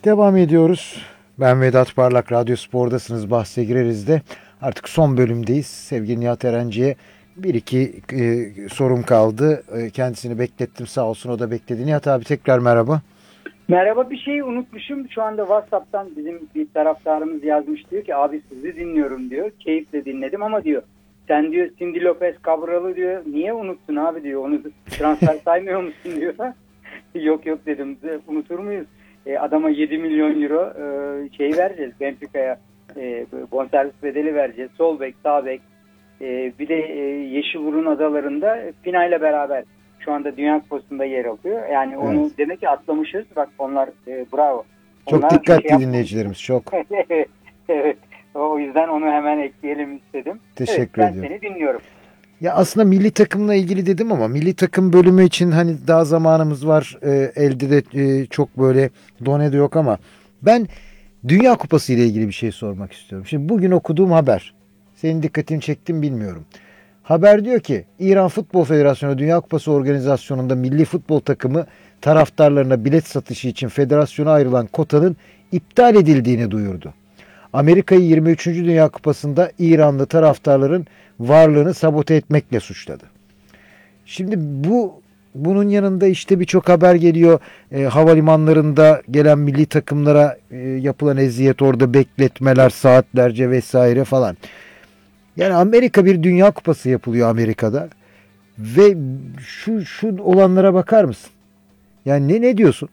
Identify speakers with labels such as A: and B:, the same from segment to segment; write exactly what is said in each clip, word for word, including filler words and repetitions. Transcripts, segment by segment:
A: Devam ediyoruz. Ben Vedat Parlak, Radyo Spor'dasınız. Bahse gireriz de. Artık son bölümdeyiz. Sevgili Nihat Erenci'ye bir iki e, sorum kaldı. E, kendisini beklettim, sağ olsun, o da bekledi. Nihat abi, tekrar merhaba.
B: Merhaba, bir şeyi unutmuşum. Şu anda WhatsApp'tan bizim bir taraftarımız yazmış, diyor ki abi sizi dinliyorum diyor. Keyifle dinledim ama diyor sen diyor Cindy Lopez Cabral'ı diyor niye unuttun abi diyor. Onu transfer saymıyor musun diyor. Yok yok dedim, unutur muyuz? E, adama yedi milyon euro e, şey vereceğiz Benfica'ya, e, bonservis bedeli vereceğiz. Sol bek, sağ bek, e, bir de e, Yeşilburun Adaları'nda Pina ile beraber şu anda Dünya Kupası'nda yer alıyor. Yani onu evet. Demek ki atlamışız. Bak onlar e, bravo.
A: Çok
B: onlar
A: dikkatli
B: şey
A: dinleyicilerimiz çok.
B: Evet. O yüzden onu hemen ekleyelim istedim.
A: Teşekkür
B: evet,
A: ediyorum.
B: Ben seni dinliyorum.
A: Ya aslında milli takımla ilgili dedim ama milli takım bölümü için hani daha zamanımız var. E, elde de e, çok böyle done de yok ama ben Dünya Kupası ile ilgili bir şey sormak istiyorum. Şimdi bugün okuduğum haber. Senin dikkatini çektim bilmiyorum. Haber diyor ki İran Futbol Federasyonu Dünya Kupası organizasyonunda milli futbol takımı taraftarlarına bilet satışı için federasyona ayrılan kotanın iptal edildiğini duyurdu. Amerika'yı yirmi üçüncü. Dünya Kupası'nda İranlı taraftarların varlığını sabote etmekle suçladı. Şimdi bu bunun yanında işte birçok haber geliyor. E, havalimanlarında gelen milli takımlara e, yapılan eziyet, orada bekletmeler saatlerce vesaire falan. Yani Amerika, bir Dünya Kupası yapılıyor Amerika'da ve şu şu olanlara bakar mısın? Yani ne ne diyorsun?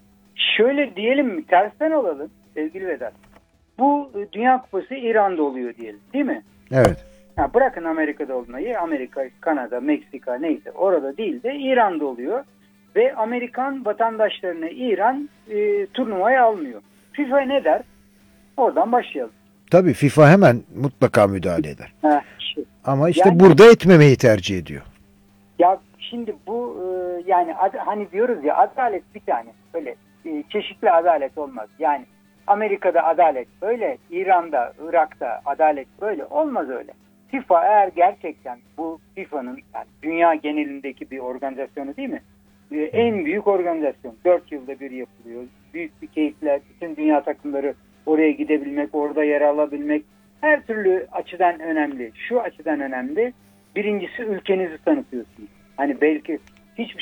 B: Şöyle diyelim, tersten alalım sevgili Vedat. Bu Dünya Kupası İran'da oluyor diyelim, değil mi?
A: Evet.
B: Ha, bırakın Amerika'da olmayı, Amerika, Kanada, Meksika neyse orada değil de İran'da oluyor. Ve Amerikan vatandaşlarını İran e, turnuvaya almıyor. FIFA ne der? Oradan başlayalım.
A: Tabii FIFA hemen mutlaka müdahale eder.
B: Ha, şey.
A: Ama işte
B: yani,
A: burada etmemeyi tercih ediyor.
B: Ya şimdi bu e, yani ad, hani diyoruz ya, adalet bir tane. Öyle e, çeşitli adalet olmaz. Yani Amerika'da adalet böyle, İran'da, Irak'ta adalet böyle olmaz öyle. FIFA eğer gerçekten bu FIFA'nın yani dünya genelindeki bir organizasyonu değil mi? Ee, en büyük organizasyon. Dört yılda bir yapılıyor. Büyük bir keyifle bütün dünya takımları oraya gidebilmek, orada yer alabilmek her türlü açıdan önemli. Şu açıdan önemli. Birincisi ülkenizi tanıtıyorsunuz. Hani belki